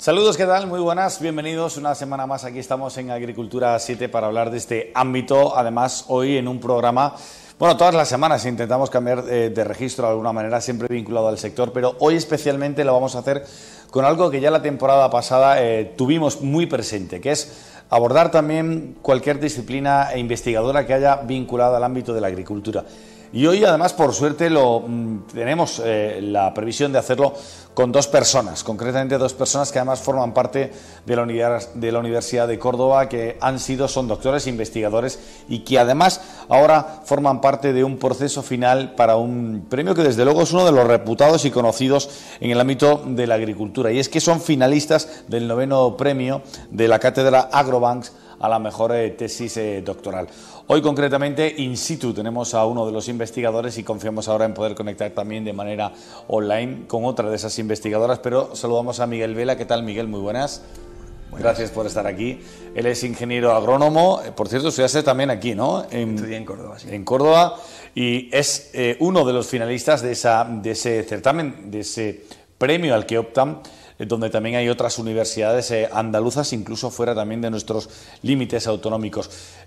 Saludos, ¿qué tal? Muy buenas, bienvenidos una semana más. Aquí estamos en Agricultura 7 para hablar de este ámbito. Además, hoy en un programa, bueno, todas las semanas intentamos cambiar de registro de alguna manera, siempre vinculado al sector, pero hoy especialmente lo vamos a hacer con algo que ya la temporada pasada tuvimos muy presente, que es abordar también cualquier disciplina investigadora que haya vinculada al ámbito de la agricultura. Y hoy, además, por suerte, tenemos la previsión de hacerlo con dos personas, concretamente dos personas que además forman parte de la Universidad de Córdoba, que son doctores investigadores y que además ahora forman parte de un proceso final para un premio que desde luego es uno de los reputados y conocidos en el ámbito de la agricultura. Y es que son finalistas del 9º premio de la cátedra Agrobanks a la mejor tesis doctoral. Hoy concretamente in situ tenemos a uno de los investigadores y confiamos ahora en poder conectar también de manera online con otra de esas investigadoras, pero saludamos a Miguel Vela. ¿Qué tal, Miguel? Muy buenas. Gracias por estar aquí. Él es ingeniero agrónomo, por cierto, estudiaste también aquí, ¿no? Estudié en Córdoba, sí. En Córdoba, y es uno de los finalistas de ese certamen, de ese premio al que optan, donde también hay otras universidades andaluzas, incluso fuera también de nuestros límites autonómicos.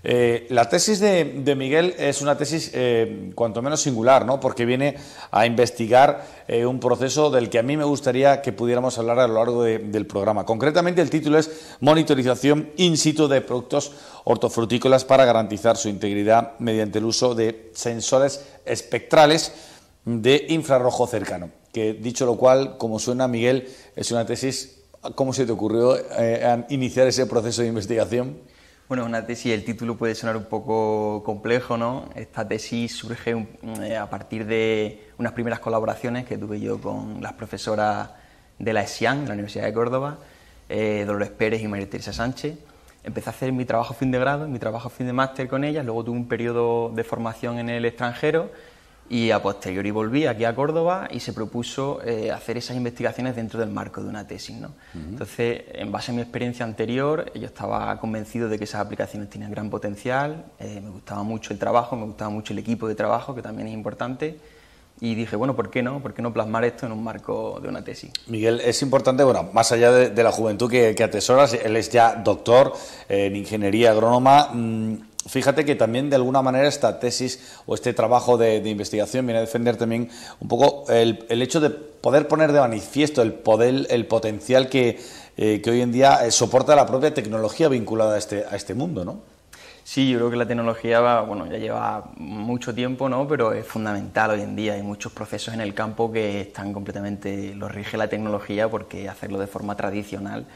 La tesis de Miguel es una tesis cuanto menos singular, ¿no? Porque viene a investigar un proceso del que a mí me gustaría que pudiéramos hablar a lo largo del programa. Concretamente, el título es Monitorización in situ de productos hortofrutícolas para garantizar su integridad mediante el uso de sensores espectrales de infrarrojo cercano. Que, dicho lo cual, como suena, Miguel, es una tesis. ¿Cómo se te ocurrió iniciar ese proceso de investigación? Bueno, una tesis, el título puede sonar un poco complejo, ¿no? Esta tesis surge a partir de unas primeras colaboraciones que tuve yo con las profesoras de la ESIAN, de la Universidad de Córdoba, Dolores Pérez y María Teresa Sánchez. Empecé a hacer mi trabajo fin de grado, mi trabajo fin de máster con ellas, luego tuve un periodo de formación en el extranjero y a posteriori volví aquí a Córdoba y se propuso hacer esas investigaciones dentro del marco de una tesis, ¿no? Entonces, en base a mi experiencia anterior, yo estaba convencido de que esas aplicaciones tenían gran potencial, me gustaba mucho el trabajo, me gustaba mucho el equipo de trabajo, que también es importante, y dije, bueno, ¿por qué no? ¿Por qué no plasmar esto en un marco de una tesis? Miguel, es importante, bueno, más allá de la juventud que atesoras, él es ya doctor en ingeniería agrónoma. Fíjate que también de alguna manera esta tesis o este trabajo de investigación viene a defender también un poco el hecho de poder poner de manifiesto el potencial que hoy en día soporta la propia tecnología vinculada a este mundo, ¿no? Sí, yo creo que la tecnología, bueno, ya lleva mucho tiempo, ¿no? Pero es fundamental hoy en día. Hay muchos procesos en el campo que están completamente, los rige la tecnología, porque hacerlo de forma tradicional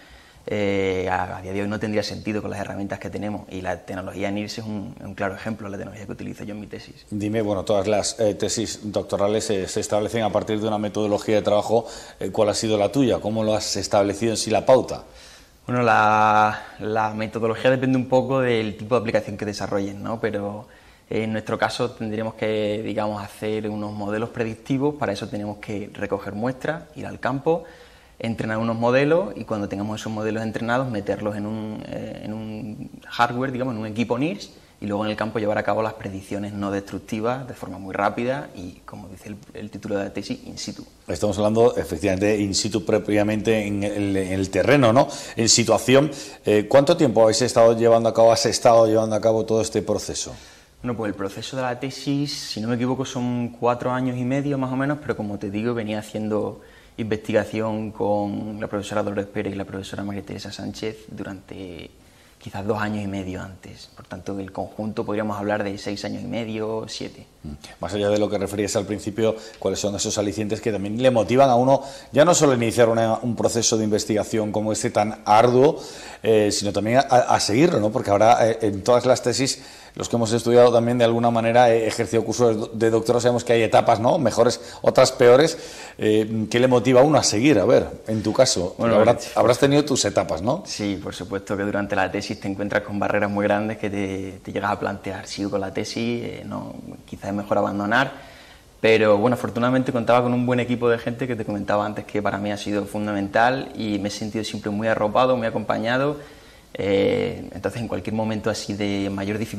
a día de hoy no tendría sentido con las herramientas que tenemos, y la tecnología NIRS es un claro ejemplo de la tecnología que utilizo yo en mi tesis. Dime, bueno, todas las tesis doctorales se establecen a partir de una metodología de trabajo. ¿Cuál ha sido la tuya? ¿Cómo lo has establecido en sí la pauta? Bueno, la metodología depende un poco del tipo de aplicación que desarrollen, ¿no? Pero en nuestro caso tendríamos que, digamos, hacer unos modelos predictivos. Para eso tenemos que recoger muestras, ir al campo, entrenar unos modelos, y cuando tengamos esos modelos entrenados meterlos en un hardware, digamos, en un equipo NIRS, y luego en el campo llevar a cabo las predicciones no destructivas de forma muy rápida y, como dice el título de la tesis, in situ. Estamos hablando efectivamente in situ, propiamente en el terreno, ¿no? En situación. ¿Cuánto tiempo has estado llevando a cabo todo este proceso? Bueno, pues el proceso de la tesis, si no me equivoco, son 4 años y medio más o menos, pero como te digo, venía haciendo investigación con la profesora Dolores Pérez y la profesora María Teresa Sánchez durante quizás 2 años y medio antes. Por tanto, en el conjunto podríamos hablar de 6 años y medio, 7. Más allá de lo que referías al principio, ¿cuáles son esos alicientes que también le motivan a uno ya no solo a iniciar un proceso de investigación como este tan arduo, sino también a seguirlo, ¿no? Porque ahora en todas las tesis, los que hemos estudiado también de alguna manera ejercido cursos de doctorado, sabemos que hay etapas, ¿no? Mejores, otras peores. ¿Qué le motiva a uno a seguir? A ver, en tu caso, bueno, habrás tenido tus etapas, ¿no? Sí, por supuesto que durante la tesis te encuentras con barreras muy grandes que te llegas a plantear. Sigo con la tesis, no, quizás es mejor abandonar, pero bueno, afortunadamente contaba con un buen equipo de gente que te comentaba antes, que para mí ha sido fundamental, y me he sentido siempre muy arropado, muy acompañado. Entonces, en cualquier momento así de mayor dificultad